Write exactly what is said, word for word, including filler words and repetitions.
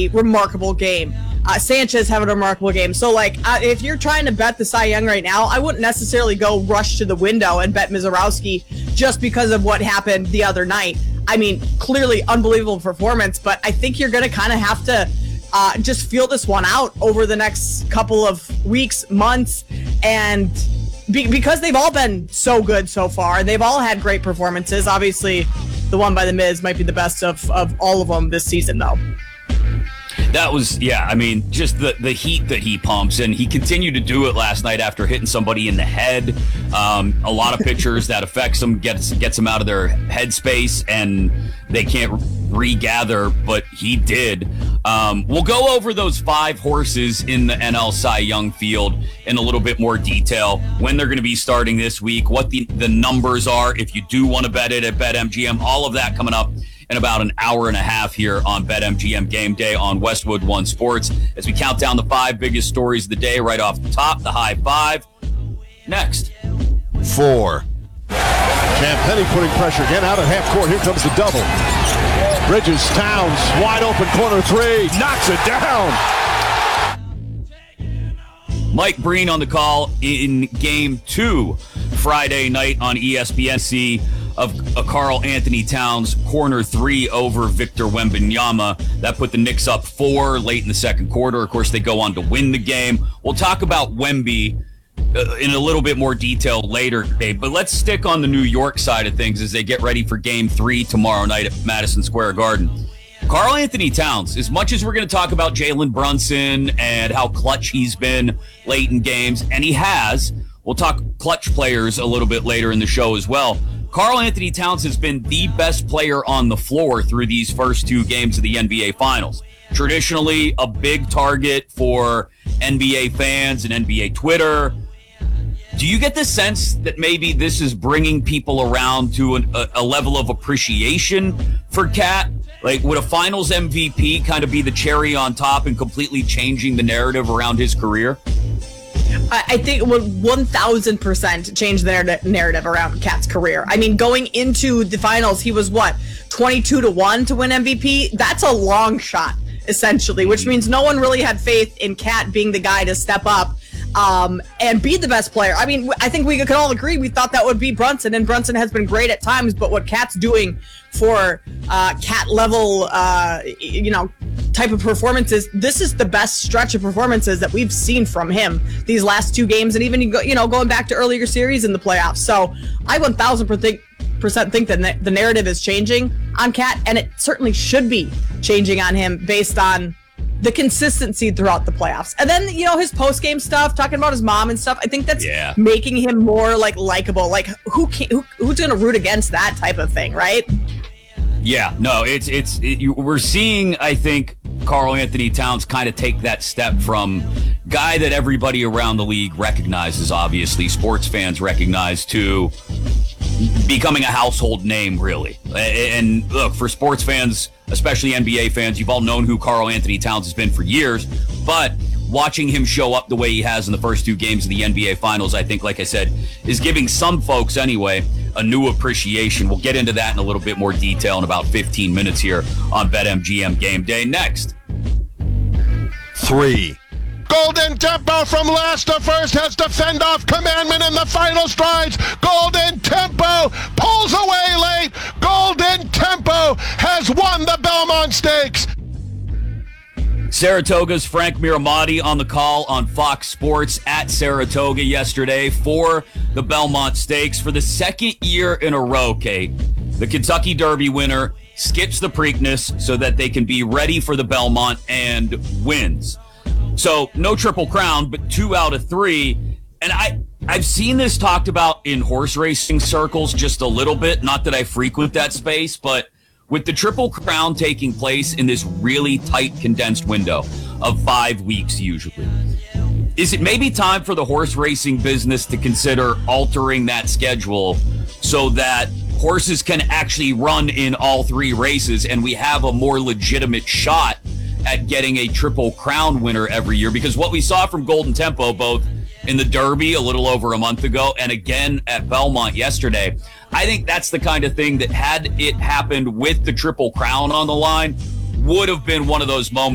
remarkable game. Uh, Sanchez having a remarkable game. So, like, uh, if you're trying to bet the Cy Young right now, I wouldn't necessarily go rush to the window and bet Misiorowski just because of what happened the other night. I mean, clearly unbelievable performance, but I think you're going to kind of have to uh, just feel this one out over the next couple of weeks, months, and be- because they've all been so good so far. They've all had great performances. Obviously, the one by The Miz might be the best of, of all of them this season, though. That was, yeah, I mean, just the, the heat that he pumps, and he continued to do it last night after hitting somebody in the head. Um, a lot of pitchers that affects them, gets, gets them out of their headspace, and they can't regather, but he did. Um, we'll go over those five horses in the N L Cy Young field in a little bit more detail, when they're going to be starting this week, what the, the numbers are, if you do want to bet it at BetMGM, all of that coming up in about an hour and a half here on BetMGM Game Day on Westwood One Sports, as we count down the five biggest stories of the day right off the top, the high five. Next. Four. Champagnie putting pressure again out at half court. Here comes the double. Bridges, Towns, wide open corner three, knocks it down. Mike Breen on the call in game two Friday night on E S P N C of a Karl Anthony Towns corner three over Victor Wembanyama. That put the Knicks up four late in the second quarter. Of course, they go on to win the game. We'll talk about Wemby uh, in a little bit more detail later, Dave. But let's stick on the New York side of things as they get ready for game three tomorrow night at Madison Square Garden. Karl Anthony Towns, as much as we're going to talk about Jalen Brunson and how clutch he's been late in games, and he has, we'll talk clutch players a little bit later in the show as well. Karl Anthony Towns has been the best player on the floor through these first two games of the N B A Finals. Traditionally, a big target for N B A fans and N B A Twitter. Do you get the sense that maybe this is bringing people around to an, a, a level of appreciation for Cat? Like, would a Finals M V P kind of be the cherry on top and completely changing the narrative around his career? I think it would one thousand percent change the narrative around Cat's career. I mean, going into the finals, he was what, twenty-two to one to win M V P? That's a long shot, essentially, which means no one really had faith in Cat being the guy to step up um, and be the best player. I mean, I think we could all agree we thought that would be Brunson, and Brunson has been great at times, but what Cat's doing for uh, Cat level, uh, you know, type of performances, this is the best stretch of performances that we've seen from him these last two games, and even, you know, going back to earlier series in the playoffs. So I one thousand percent think that the narrative is changing on Cat, and it certainly should be changing on him based on the consistency throughout the playoffs. And then, you know, his post-game stuff, talking about his mom and stuff, I think that's yeah. making him more, like, likable. Like, who, can, who who's going to root against that type of thing, right? Yeah, no, it's it's it, you, we're seeing, I think, Karl Anthony Towns kind of take that step from guy that everybody around the league recognizes, obviously, sports fans recognize, to becoming a household name, really. And look, for sports fans, especially N B A fans, you've all known who Karl Anthony Towns has been for years, but watching him show up the way he has in the first two games of the N B A Finals, I think, like I said, is giving some folks, anyway, a new appreciation. We'll get into that in a little bit more detail in about fifteen minutes here on BetMGM Game Day. Next. Three. Golden Tempo from last to first has to fend off Commandment in the final strides. Golden Tempo pulls away late. Golden Tempo has won the Belmont Stakes. Saratoga's Frank Miramati on the call on Fox Sports at Saratoga yesterday for the Belmont Stakes for the second year in a row, Kate. The Kentucky Derby winner skips the Preakness so that they can be ready for the Belmont and wins. So no Triple Crown, but two out of three. And I, I've seen this talked about in horse racing circles just a little bit. Not that I frequent that space, but with the Triple Crown taking place in this really tight, condensed window of five weeks usually, is it maybe time for the horse racing business to consider altering that schedule so that horses can actually run in all three races and we have a more legitimate shot at getting a Triple Crown winner every year? Because what we saw from Golden Tempo, both in the Derby a little over a month ago and again at Belmont yesterday, I think that's the kind of thing that, had it happened with the Triple Crown on the line, would have been one of those moments